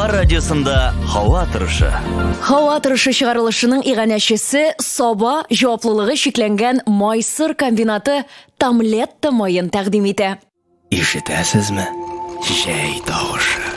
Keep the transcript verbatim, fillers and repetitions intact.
Шәһәр радиосында һава торышы. Һава торышы чыгарылышының иганәчесе Саба җаваплылыгы шикләнгән майсыр комбинаты Тамлетта майын тәкъдим итә. Ишетәсезме? Җәй тавышы.